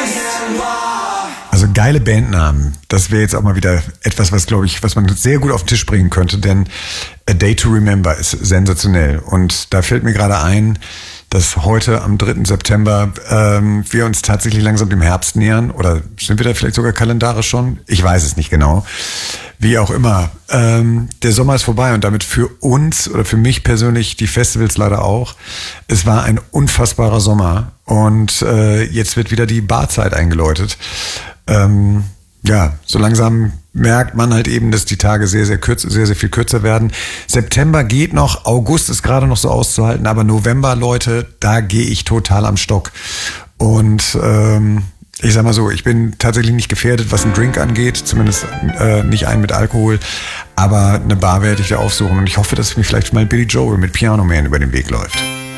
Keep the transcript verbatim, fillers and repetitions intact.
Also geile Bandnamen. Das wäre jetzt auch mal wieder etwas, was, glaube ich, was man sehr gut auf den Tisch bringen könnte, denn A Day to Remember ist sensationell. Und da fällt mir gerade ein, dass heute am dritten September ähm, wir uns tatsächlich langsam dem Herbst nähern. Oder sind wir da vielleicht sogar kalendarisch schon? Ich weiß es nicht genau. Wie auch immer. Ähm, der Sommer ist vorbei und damit für uns oder für mich persönlich die Festivals leider auch. Es war ein unfassbarer Sommer und äh, jetzt wird wieder die Barzeit eingeläutet. Ähm, ja, so langsam merkt man halt eben, dass die Tage sehr, sehr kürz, sehr, sehr viel kürzer werden. September geht noch, August ist gerade noch so auszuhalten, aber November, Leute, da gehe ich total am Stock. Und ähm, ich sag mal so, ich bin tatsächlich nicht gefährdet, was einen Drink angeht, zumindest äh, nicht einen mit Alkohol, aber eine Bar werde ich da aufsuchen und ich hoffe, dass mir vielleicht mal Billy Joel mit Piano Man über den Weg läuft.